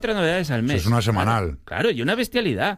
novedades al mes. Eso es una semanal. Claro, y una bestialidad.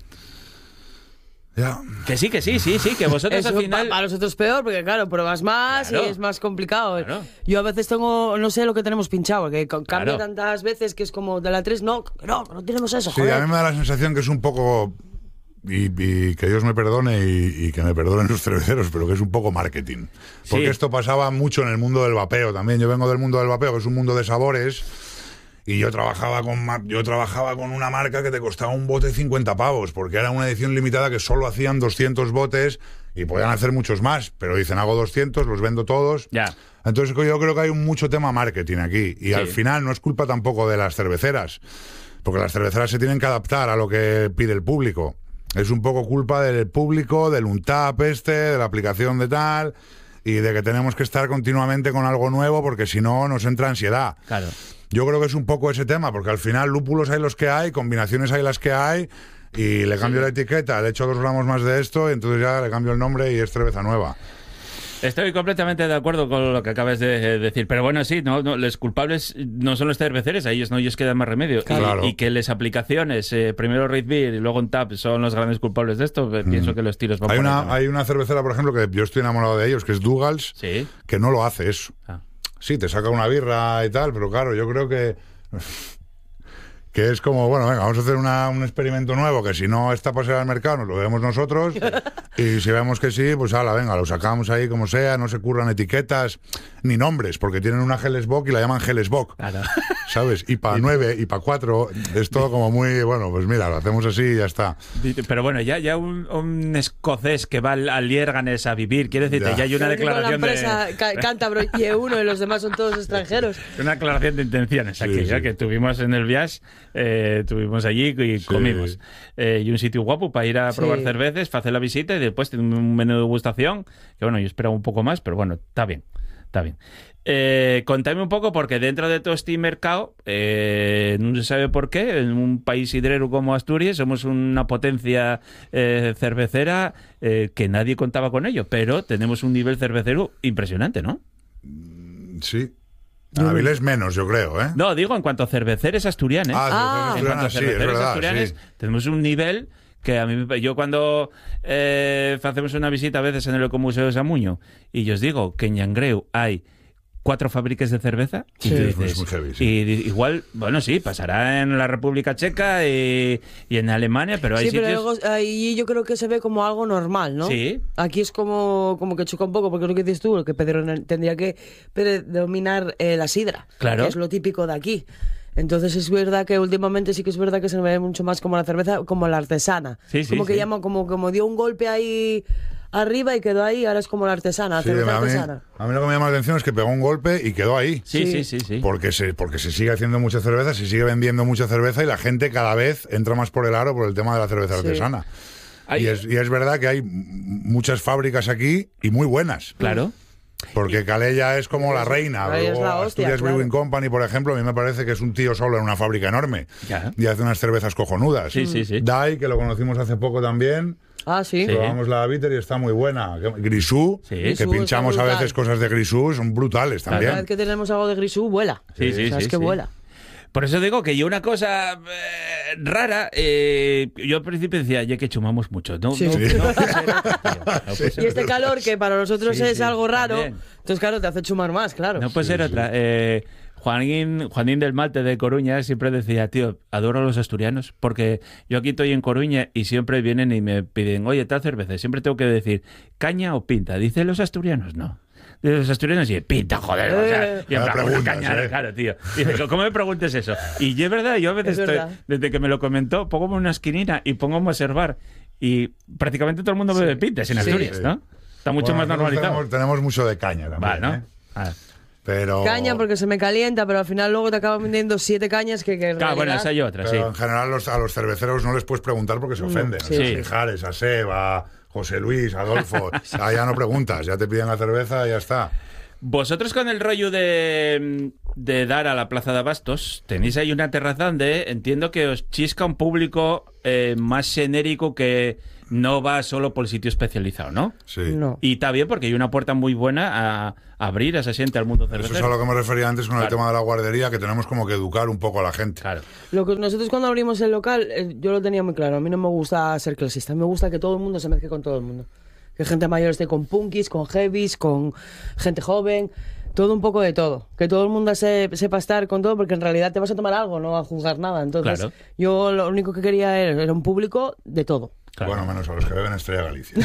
Ya. Que sí, que vosotros Eso al final... para nosotros peor, porque claro, pruebas más Claro. y es más complicado. Claro. Yo a veces tengo, no sé lo que tenemos pinchado, que cambia Claro. tantas veces que es como de la 3, no tenemos eso, Sí, joder. a mí me da la sensación que es un poco, y que Dios me perdone y que me perdonen los cerveceros, pero que es un poco marketing. Porque Sí. esto pasaba mucho en el mundo del vapeo también. Yo vengo del mundo del vapeo, que es un mundo de sabores, y yo trabajaba con una marca que te costaba un bote 50 pavos, porque era una edición limitada que solo hacían 200 botes y podían hacer muchos más, pero dicen, hago 200, los vendo todos. Ya. Entonces yo creo que hay mucho tema marketing aquí, y al final no es culpa tampoco de las cerveceras, porque las cerveceras se tienen que adaptar a lo que pide el público. Es un poco culpa del público, del Untap de la aplicación de tal, y de que tenemos que estar continuamente con algo nuevo, porque si no nos entra ansiedad. Claro. Yo creo que es un poco ese tema, porque al final lúpulos hay los que hay, combinaciones hay las que hay, y le cambio la etiqueta, le echo 2 gramos más de esto, y entonces ya le cambio el nombre y es cerveza nueva. Estoy completamente de acuerdo con lo que acabas de decir, pero bueno, sí, los culpables no son los cerveceros, a ellos queda más remedio. Claro. Y que las aplicaciones, primero Red Beer y luego Untap, son los grandes culpables de esto, pienso que los tiros van por ahí también. Hay una cervecera, por ejemplo, que yo estoy enamorado de ellos, que es Douglas, Sí. que no lo hace eso. Ah. Sí, te saca una birra y tal, pero claro, yo creo que es como, bueno, venga, vamos a hacer un experimento nuevo, que si no está para salir al mercado, nos lo vemos nosotros, y si vemos que sí, pues ala, venga, lo sacamos ahí como sea, no se curran etiquetas ni nombres, porque tienen una Hellesbock y la llaman Hellesbock, Claro. ¿sabes? Y para 9 y para 4 es todo como muy, bueno, pues mira, lo hacemos así y ya está. Pero bueno, ya un escocés que va al Liérganes a vivir, quiere decirte, ya hay una Pero que con la declaración empresa cántabro y uno y los demás son todos extranjeros. una aclaración de intenciones aquí, Sí, ya sí. que tuvimos en el viaje, tuvimos allí y comimos. Y un sitio guapo para ir a probar Sí. cervezas, hacer la visita y después tener un menú de degustación, que bueno, yo esperaba un poco más, pero bueno, está bien. Contadme un poco, porque dentro de todo este mercado, no se sabe por qué, en un país hidrero como Asturias, somos una potencia cervecera que nadie contaba con ello, pero tenemos un nivel cervecero impresionante, ¿no? Sí. Avilés menos, yo creo, ¿eh? No, digo, en cuanto a cerveceros asturianos, Ah, en cuanto a sí, es cerveceros verdad, asturianos, sí. tenemos un nivel que a mí, yo cuando hacemos una visita a veces en el Ecomuseo de Samuño y yo os digo que en Llangreu hay 4 fábricas de cerveza, Sí. y tú Es dices, muy heavy, sí. y igual, bueno, sí, pasará en la República Checa y en Alemania, pero hay Sí, pero sitios... luego ahí yo creo que se ve como algo normal, ¿no? Sí. Aquí es como que choca un poco, porque es lo que dices tú, que Pedro tendría que predominar la sidra, Claro. que es lo típico de aquí. Entonces es verdad que últimamente sí que es verdad que se ve mucho más como la cerveza, como la artesana. Sí, sí, como que sí. llama, como dio un golpe ahí arriba y quedó ahí, ahora es como la artesana, la Sí, cerveza a mí artesana. lo que me llama la atención es que pegó un golpe y quedó ahí. Sí. Porque se sigue haciendo mucha cerveza, se sigue vendiendo mucha cerveza y la gente cada vez entra más por el aro por el tema de la cerveza Sí. artesana. Hay- Y es verdad que hay muchas fábricas aquí y muy buenas. Claro. Porque Calella es como la reina. Ahí es Luego la hostia, Asturias claro. Brewing Company, por ejemplo, a mí me parece que es un tío solo en una fábrica enorme. Ya. Y hace unas cervezas cojonudas. Sí. Dai, que lo conocimos hace poco también. Ah, sí. Sí. Probamos la bitter y está muy buena. Grisú, Sí. que Grisú pinchamos está a brutal. veces cosas de Grisú, son brutales Cada también. vez que tenemos algo de grisú, vuela. Sí, sí, Sabes sí, que sí. vuela. Por eso digo que yo una cosa rara, yo al principio decía, ya que chumamos mucho, ¿no? Sí. No, Sí. no puede ser otra, tío. No puede ser Y este calor, que para nosotros Sí, es sí, algo raro, también. entonces claro, te hace chumar más, claro. No puede ser otra. Juanín del Malte de Coruña siempre decía, tío, adoro a los asturianos, porque yo aquí estoy en Coruña y siempre vienen y me piden, oye, tal cerveza, y siempre tengo que decir, ¿caña o pinta? Dice los asturianos, no. Dice los asturianos y pinta, joder, o sea, y en Ahora plan, preguntas, caña, claro, tío. Dice, ¿cómo me preguntes eso? Y es verdad, yo a veces Es verdad. desde que me lo comentó, pongo una esquinina y pongo a observar y prácticamente todo el mundo bebe pintas en Sí. Asturias, ¿no? Está mucho Bueno, más nosotros normalizado. tenemos mucho de caña también. Va, ¿no? ¿eh? Ah. Pero, Caña porque se me calienta, pero al final luego te acaban vendiendo 7 cañas que en Claro, bueno, realidad- esa y otra, sí. pero en general a los cerveceros no les puedes preguntar porque se ofenden. sí. A Sí. Mijares, a Seba, José Luis, Adolfo. Ya no preguntas, ya te piden la cerveza y ya está. Vosotros con el rollo de dar a la Plaza de Abastos, tenéis ahí una terraza donde entiendo que os chisca un público más genérico que no va solo por el sitio especializado, ¿no? Sí. No. Y está bien porque hay una puerta muy buena a abrir a esa gente al mundo cervecero. Eso es a lo que me refería antes con el Claro. tema de la guardería, que tenemos como que educar un poco a la gente. Claro. Lo que nosotros cuando abrimos el local, yo lo tenía muy claro. A mí no me gusta ser clasista. Me gusta que todo el mundo se mezcle con todo el mundo. Que gente mayor esté con punkis, con heavies, con gente joven. Todo un poco de todo. Que todo el mundo sepa estar con todo, porque en realidad te vas a tomar algo, no a juzgar nada. Entonces, Claro. yo lo único que quería era un público de todo. Claro. Bueno, menos a los que beben Estrella Galicia.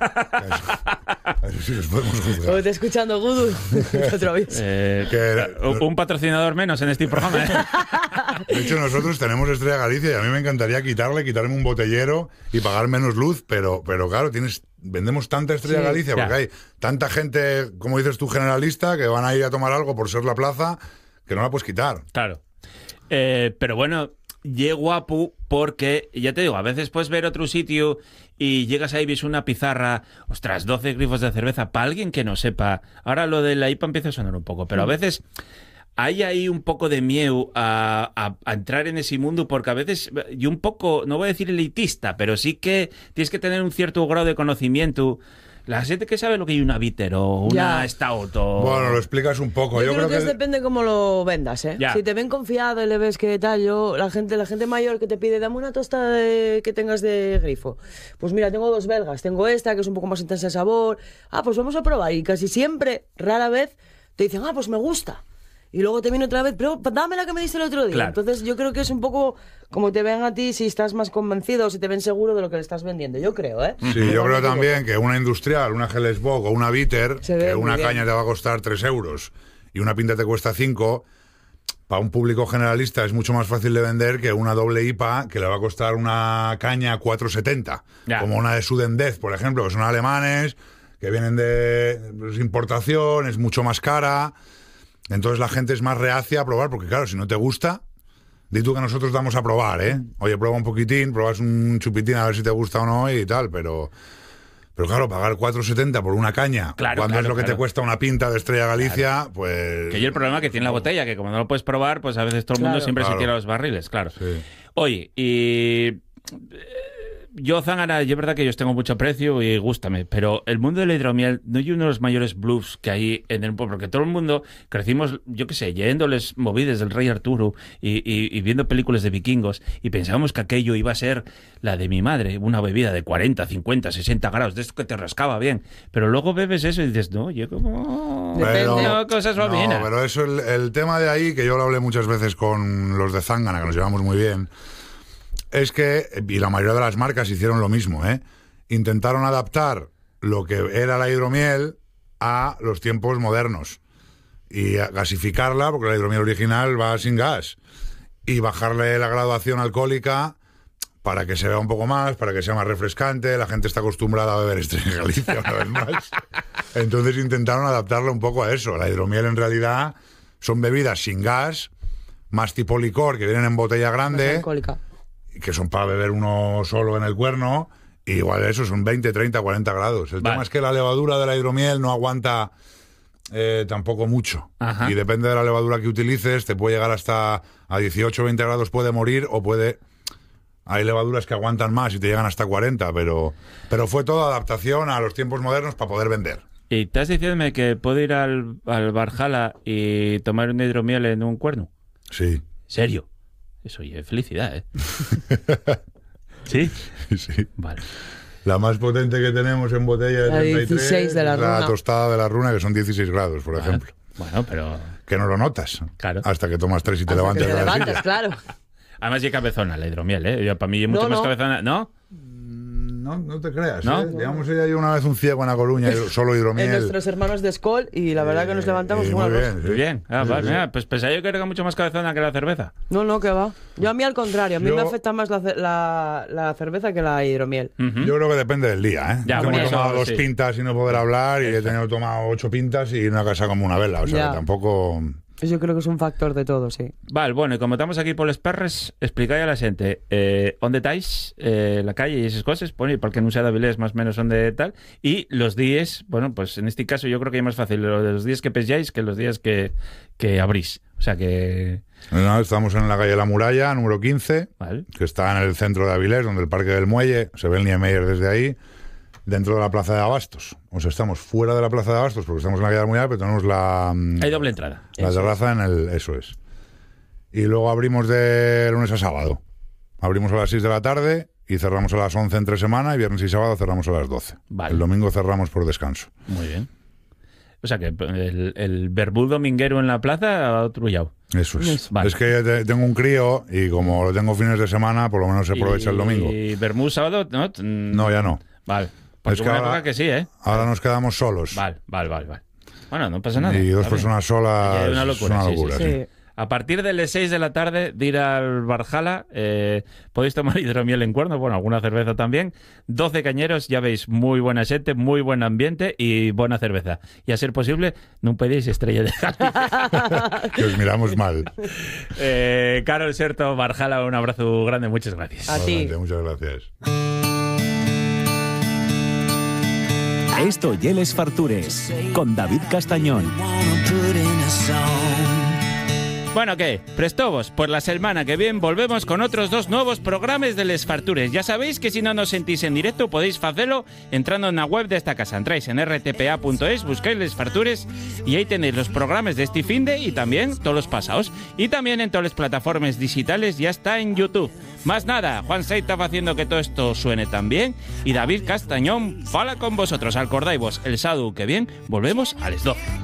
Eso sí los podemos O juzgar. te escuchando Gudu otra vez. Un patrocinador menos en este programa, ¿eh? De hecho, nosotros tenemos Estrella Galicia y a mí me encantaría quitarme un botellero y pagar menos luz, pero claro, vendemos tanta Estrella Sí. Galicia porque Ya. hay tanta gente, como dices tú, generalista, que van a ir a tomar algo por ser la plaza, que no la puedes quitar. Claro. Pero bueno, lle guapo porque, ya te digo, a veces puedes ver otro sitio y llegas ahí y ves una pizarra, ostras, 12 grifos de cerveza, para alguien que no sepa. Ahora lo de la IPA empieza a sonar un poco, pero a veces hay ahí un poco de miedo a entrar en ese mundo porque a veces, y un poco, no voy a decir elitista, pero sí que tienes que tener un cierto grado de conocimiento. La gente que sabe lo que hay una bitter o una Ya. stout o... Bueno, lo explicas un poco. Yo creo que depende cómo lo vendas, ¿eh? Ya. Si te ven confiado y le ves que tal, la gente mayor que te pide, dame una tostada que tengas de grifo. Pues mira, tengo 2 belgas, tengo esta que es un poco más intensa de sabor. Pues vamos a probar. Y casi siempre, rara vez, te dicen, pues me gusta. Y luego te viene otra vez, pero dame la que me diste el otro día. Claro. Entonces yo creo que es un poco como te ven a ti, si estás más convencido o si te ven seguro de lo que le estás vendiendo. Yo creo, ¿eh? Sí, yo creo también que una industrial, una Hellesbock o una bitter, Se ve que muy una bien. caña te va a costar 3 euros y una pinta te cuesta 5, para un público generalista es mucho más fácil de vender que una doble IPA que le va a costar una caña 4,70. Ya. Como una de Sudden Death, por ejemplo, que son alemanes, que vienen de importación, es mucho más cara. Entonces la gente es más reacia a probar, porque claro, si no te gusta, di tú que nosotros damos a probar, ¿eh? Oye, prueba un poquitín, pruebas un chupitín a ver si te gusta o no y tal, pero claro, pagar 4,70 por una caña, Claro, cuando claro, es lo que claro. te cuesta una pinta de Estrella Galicia, pues... Que yo el problema que tiene la botella, que como no lo puedes probar, pues a veces todo el mundo Claro. siempre se Claro. tira los barriles, claro. Sí. Oye, y yo, Zángana, yo es verdad que yo tengo mucho aprecio y gústame, pero el mundo de la hidromiel no es uno de los mayores bluffs que hay en el pueblo, porque todo el mundo crecimos, yo qué sé, yéndoles movidas del rey Arturo y viendo películas de vikingos y pensábamos que aquello iba a ser la de mi madre, una bebida de 40, 50, 60 grados, de esto que te rascaba bien, pero luego bebes eso y dices, no, yo como... Depende. No, cosas suavinas. No, pero eso, el tema de ahí, que yo lo hablé muchas veces con los de Zángana, que nos llevamos muy bien, es que, y la mayoría de las marcas hicieron lo mismo, ¿eh? Intentaron adaptar lo que era la hidromiel a los tiempos modernos y a gasificarla, porque la hidromiel original va sin gas, y bajarle la graduación alcohólica para que se vea un poco más, para que sea más refrescante. La gente está acostumbrada a beber Estrella Galicia una vez más. Entonces intentaron adaptarlo un poco a eso. La hidromiel en realidad son bebidas sin gas, más tipo licor, que vienen en botella Más grande, alcohólica. que son para beber uno solo en el cuerno, y igual eso son 20, 30, 40 grados. El Vale. tema es que la levadura de la hidromiel no aguanta tampoco mucho. Ajá. Y depende de la levadura que utilices, te puede llegar hasta a 18, 20 grados, puede morir o puede... Hay levaduras que aguantan más y te llegan hasta 40, pero fue toda adaptación a los tiempos modernos para poder vender. ¿Y estás diciéndome que puedo ir al Valhalla y tomar una hidromiel en un cuerno? Sí. ¿Serio? Eso ya es felicidad, ¿eh? ¿Sí? Sí. Vale. La más potente que tenemos en botella de La 33 16 de la es la runa. tostada de la runa, que son 16 grados, por ejemplo. Bueno, pero... Que no lo notas. Claro. Hasta que tomas 3 y te Hasta levantas que te de la levantas, silla. claro. Además, y cabezona la hidromiel, ¿eh? Yo, para mí, mucho No, más no. cabezona... ¿No? No te creas, ¿No? ¿eh? Digamos, ella y una vez un ciego en La Coruña, solo En hidromiel. nuestros hermanos de Skol y la verdad que nos levantamos como muy una bien, rosa. sí. Muy bien. Ah, Sí, vale, sí. mira, pues pensaba yo que era mucho más cabezona que la cerveza. No, que va. Yo a mí al contrario, a mí Yo- me afecta más la cerveza que la hidromiel. Ujú. Yo creo que depende del día, ¿eh? Ya, Yo bueno, me he eso, tomado 2 sí. pintas y no poder hablar, y he tenido tomado 8 pintas y una casa como una vela. O sea, Ya. que tampoco... Yo creo que es un factor de todo, sí. Vale, bueno, y como estamos aquí por los perres, explicáis a la gente dónde estáis, la calle y esas cosas, bueno, y porque no sea de Avilés más o menos dónde tal, y los días, bueno, pues en este caso yo creo que es más fácil lo de los días que pesjáis que los días que abrís. O sea que... No, estamos en la calle La Muralla, número 15, Vale. que está en el centro de Avilés, donde el Parque del Muelle, se ve el Niemeyer desde ahí, dentro de la Plaza de Abastos. O sea, estamos fuera de la Plaza de Abastos porque estamos en la calle de la Muralla, pero tenemos la... Hay doble entrada. La terraza en el... Eso es. Y luego abrimos de lunes a sábado. Abrimos a las 6 de la tarde y cerramos a las 11 entre semana, y viernes y sábado cerramos a las 12. Vale. El domingo cerramos por descanso. Muy bien. O sea que el verbú dominguero en la plaza ha trullado. Eso es. Vale. Es que tengo un crío y como lo tengo fines de semana, por lo menos se aprovecha el domingo. ¿Y verbú sábado? No, No, ya no. Vale. Porque Es que una ahora- época que sí, ¿eh? Ahora nos quedamos solos. Vale. Bueno, no pasa nada. Y dos Está bien. personas solas Es una locura, es sí, una locura, sí, sí. Sí. A partir de las 6 de la tarde, de ir al Barjala, podéis tomar hidromiel en Cuerno, bueno, alguna cerveza también. 12 cañeros, ya veis, muy buena gente, muy buen ambiente y buena cerveza. Y a ser posible, no pedís estrella de Galicia. Que os miramos mal. Carol Serto, Barjala, un abrazo grande, muchas gracias. A ti. Adelante, muchas gracias. Esto y Les Fartures, con David Castañón. Bueno, ¿qué? Prestovos, pues la semana que viene volvemos con otros 2 nuevos programas de Les Fartures. Ya sabéis que si no nos sentís en directo podéis hacerlo entrando en la web de esta casa. Entráis en rtpa.es, buscáis Les Fartures y ahí tenéis los programas de este finde y también todos los pasados. Y también en todas las plataformas digitales, ya está en YouTube. Más nada, Juan Seita va haciendo que todo esto suene tan bien y David Castañón fala con vosotros. Acordáis vos, el sábado que viene volvemos a las 12.